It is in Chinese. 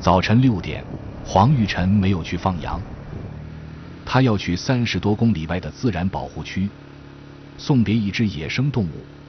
早晨6点，黄玉晨没有去放羊，他要去30多公里外的自然保护区，送别一只野生动物。